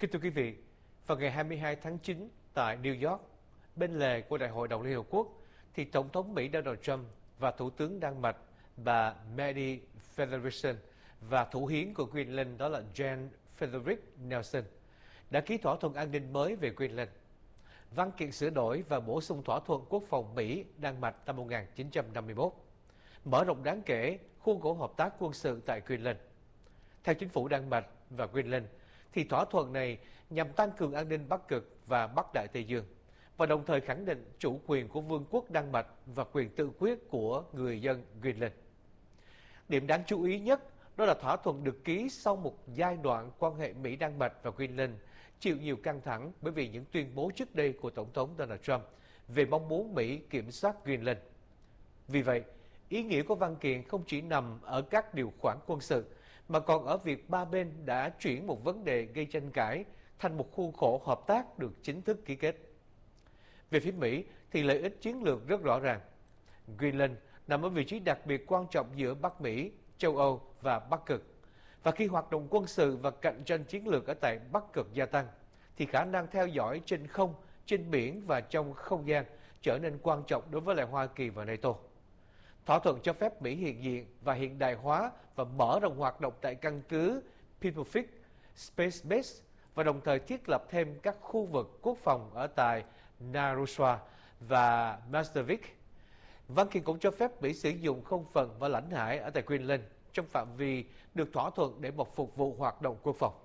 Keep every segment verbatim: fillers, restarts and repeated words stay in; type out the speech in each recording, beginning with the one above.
Kính thưa quý vị, vào ngày hai mươi hai tháng chín tại New York, bên lề của Đại hội đồng Liên Hợp Quốc, thì Tổng thống Mỹ Donald Trump và Thủ tướng Đan Mạch bà Mette Frederiksen và Thủ hiến của Greenland đó là Jens Frederik Nelson đã ký thỏa thuận an ninh mới về Greenland. Văn kiện sửa đổi và bổ sung thỏa thuận quốc phòng Mỹ-Đan Mạch năm một nghìn chín trăm năm mươi mốt, mở rộng đáng kể khuôn khổ hợp tác quân sự tại Greenland. Theo chính phủ Đan Mạch và Greenland, thì thỏa thuận này nhằm tăng cường an ninh Bắc Cực và Bắc Đại Tây Dương, và đồng thời khẳng định chủ quyền của Vương quốc Đan Mạch và quyền tự quyết của người dân Greenland. Điểm đáng chú ý nhất đó là thỏa thuận được ký sau một giai đoạn quan hệ Mỹ-Đan Mạch và Greenland chịu nhiều căng thẳng bởi vì những tuyên bố trước đây của Tổng thống Donald Trump về mong muốn Mỹ kiểm soát Greenland. Vì vậy, ý nghĩa của văn kiện không chỉ nằm ở các điều khoản quân sự, mà còn ở việc ba bên đã chuyển một vấn đề gây tranh cãi thành một khuôn khổ hợp tác được chính thức ký kết. Về phía Mỹ thì lợi ích chiến lược rất rõ ràng. Greenland nằm ở vị trí đặc biệt quan trọng giữa Bắc Mỹ, châu Âu và Bắc Cực. Và khi hoạt động quân sự và cạnh tranh chiến lược ở tại Bắc Cực gia tăng, thì khả năng theo dõi trên không, trên biển và trong không gian trở nên quan trọng đối với lại Hoa Kỳ và NATO. Thỏa thuận cho phép Mỹ hiện diện và hiện đại hóa và mở rộng hoạt động tại căn cứ Peoplefic Space Base, và đồng thời thiết lập thêm các khu vực quốc phòng ở tại Naruswa và Mastervik. Văn kiện cũng cho phép Mỹ sử dụng không phận và lãnh hải ở tại Greenland trong phạm vi được thỏa thuận để một phục vụ hoạt động quốc phòng.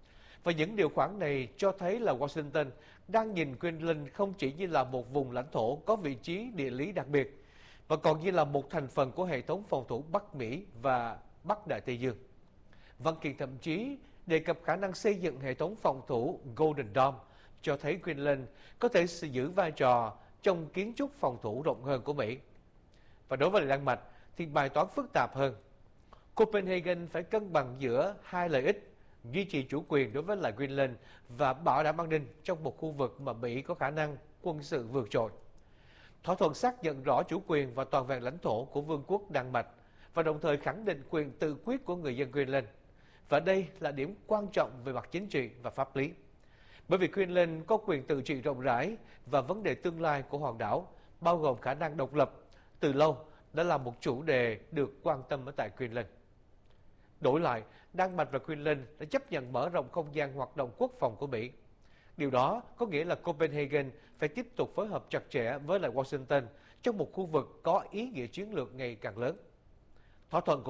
Và những điều khoản này cho thấy là Washington đang nhìn Greenland không chỉ như là một vùng lãnh thổ có vị trí địa lý đặc biệt, và còn như là một thành phần của hệ thống phòng thủ Bắc Mỹ và Bắc Đại Tây Dương. Văn kiện thậm chí đề cập khả năng xây dựng hệ thống phòng thủ Golden Dome, cho thấy Greenland có thể giữ vai trò trong kiến trúc phòng thủ rộng hơn của Mỹ. Và đối với Đan Mạch thì bài toán phức tạp hơn. Copenhagen phải cân bằng giữa hai lợi ích: duy trì chủ quyền đối với lại Greenland và bảo đảm an ninh trong một khu vực mà Mỹ có khả năng quân sự vượt trội. Thỏa thuận xác nhận rõ chủ quyền và toàn vẹn lãnh thổ của Vương quốc Đan Mạch, và đồng thời khẳng định quyền tự quyết của người dân Greenland. Và đây là điểm quan trọng về mặt chính trị và pháp lý. Bởi vì Greenland có quyền tự trị rộng rãi, và vấn đề tương lai của hòn đảo, bao gồm khả năng độc lập, từ lâu đã là một chủ đề được quan tâm ở tại Greenland. Đổi lại, Đan Mạch và Greenland đã chấp nhận mở rộng không gian hoạt động quốc phòng của Mỹ. Điều đó có nghĩa là Copenhagen phải tiếp tục phối hợp chặt chẽ với lại Washington trong một khu vực có ý nghĩa chiến lược ngày càng lớn. Thỏa thuận